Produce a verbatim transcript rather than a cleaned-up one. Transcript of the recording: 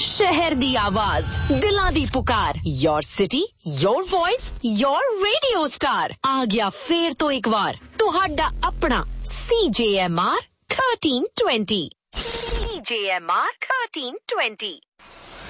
शहर दी आवाज, दिलां दी पुकार, your city, your voice, your radio star. आ गया फेर तो एक बार तुहाडा अपना C J M R thirteen twenty। C J M R thirteen twenty।